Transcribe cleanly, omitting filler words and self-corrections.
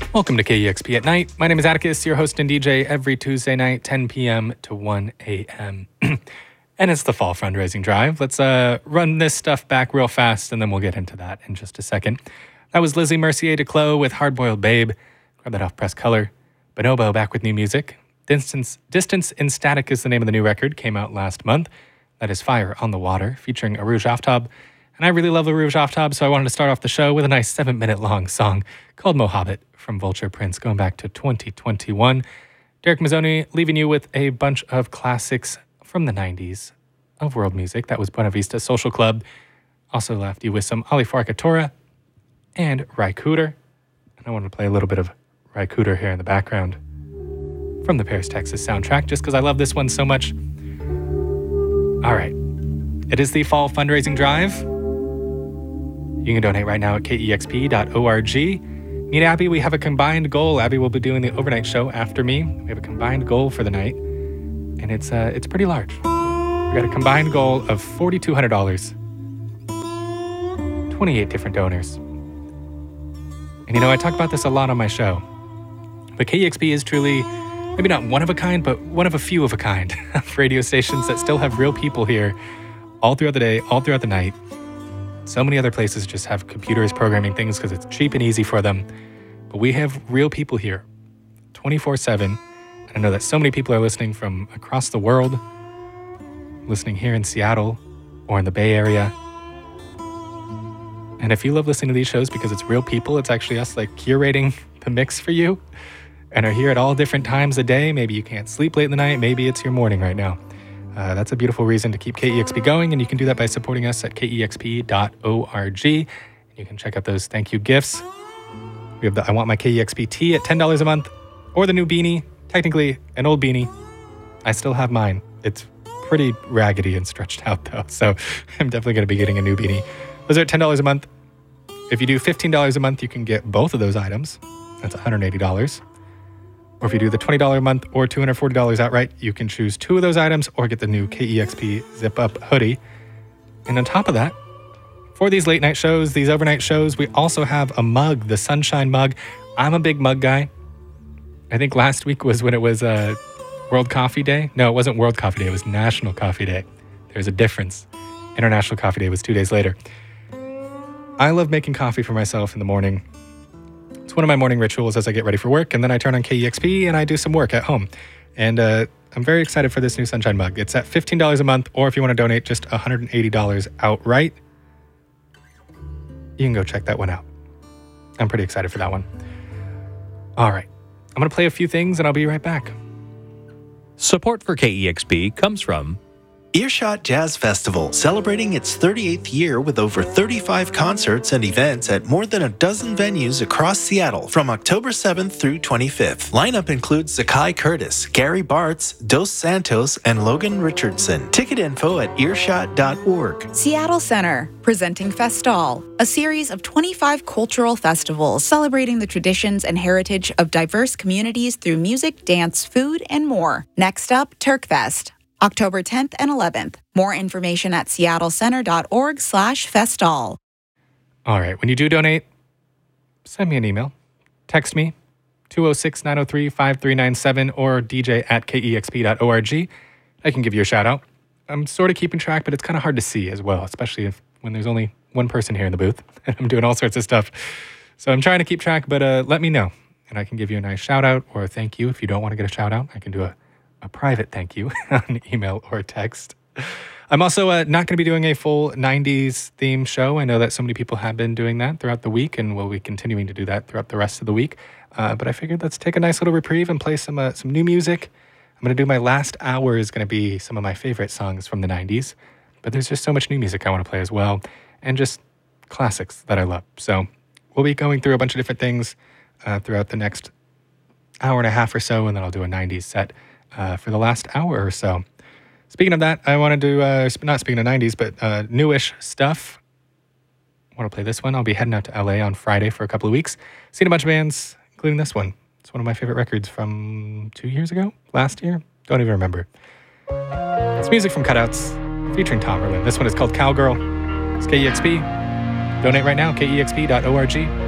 Welcome to KEXP at Night. My name is Atticus, your host and DJ every Tuesday night, 10 p.m. to 1 a.m. And it's the fall fundraising drive. Let's run this stuff back real fast, and then we'll get into that in just a second. That was Lizzie Mercier Declos with Hard Boiled Babe. Grab that off Press Color. Bonobo back with new music. Distance in Static is the name of the new record. Came out last month. That is Fire on the Water, featuring Arouge Aftab. And I really love Arouge Aftab, so I wanted to start off the show with a nice 7-minute long song called Mohabbat from Vulture Prince, going back to 2021. Derek Mazzoni leaving you with a bunch of classics from the 90s of world music. That was Buena Vista Social Club. Also left you with some Ali Farka Torah and Ry Cooder. And I wanted to play a little bit of Ry Cooder here in the background from the Paris, Texas soundtrack, just because I love this one so much. All right. It is the fall fundraising drive. You can donate right now at kexp.org. Me and Abby, we have a combined goal. Abby will be doing the overnight show after me. We have a combined goal for the night, and it's pretty large. We got a combined goal of $4,200. 28 different donors. And you know, I talk about this a lot on my show, but KEXP is truly, maybe not one of a kind, but one of a few of a kind of radio stations that still have real people here all throughout the day, all throughout the night. So many other places just have computers programming things because it's cheap and easy for them. But we have real people here 24/7. And I know that so many people are listening from across the world, listening here in Seattle or in the Bay Area. And if you love listening to these shows because it's real people, it's actually us like curating the mix for you and are here at all different times of day. Maybe you can't sleep late in the night. Maybe it's your morning right now. That's a beautiful reason to keep KEXP going, and you can do that by supporting us at kexp.org. You can check out those thank you gifts. We have the I Want My KEXP tee at $10 a month, or the new beanie, technically an old beanie. I still have mine. It's pretty raggedy and stretched out, though, so I'm definitely going to be getting a new beanie. Those are at $10 a month. If you do $15 a month, you can get both of those items. That's $180. Or if you do the $20 a month or $240 outright, you can choose two of those items or get the new KEXP zip-up hoodie. And on top of that, for these late night shows, these overnight shows, we also have a mug, the Sunshine mug. I'm a big mug guy. I think last week was when it was World Coffee Day. No, it wasn't World Coffee Day. It was National Coffee Day. There's a difference. International Coffee Day was 2 days later. I love making coffee for myself in the morning. It's one of my morning rituals as I get ready for work, and then I turn on KEXP and I do some work at home. And I'm very excited for this new Sunshine mug. It's at $15 a month, or if you want to donate just $180 outright, you can go check that one out. I'm pretty excited for that one. All right. I'm going to play a few things, and I'll be right back. Support for KEXP comes from Earshot Jazz Festival, celebrating its 38th year with over 35 concerts and events at more than a dozen venues across Seattle from October 7th through 25th. Lineup includes Zakai Curtis, Gary Bartz, Dos Santos, and Logan Richardson. Ticket info at earshot.org. Seattle Center, presenting Festal, a series of 25 cultural festivals celebrating the traditions and heritage of diverse communities through music, dance, food, and more. Next up, Turkfest, October 10th and 11th. More information at seattlecenter.org/festal. All right. When you do donate, send me an email. Text me, 206-903-5397 or dj@kexp.org. I can give you a shout out. I'm sort of keeping track, but it's kind of hard to see as well, especially when there's only one person here in the booth and I'm doing all sorts of stuff. So I'm trying to keep track, but let me know and I can give you a nice shout out or a thank you. If you don't want to get a shout out, I can do a private thank you on email or text. I'm also not going to be doing a full 90s theme show. I know that so many people have been doing that throughout the week and will be continuing to do that throughout the rest of the week. But I figured let's take a nice little reprieve and play some new music. I'm going to do my last hour is going to be some of my favorite songs from the 90s. But there's just so much new music I want to play as well. And just classics that I love. So we'll be going through a bunch of different things throughout the next hour and a half or so. And then I'll do a 90s set for the last hour or so. Speaking of that, I want to do, not speaking of 90s, but newish stuff. I want to play this one. I'll be heading out to LA on Friday for a couple of weeks. Seen a bunch of bands, including this one. It's one of my favorite records from 2 years ago? Last year? Don't even remember. It's music from Cutouts, featuring Tom Merlin. This one is called Cowgirl. It's KEXP. Donate right now, kexp.org.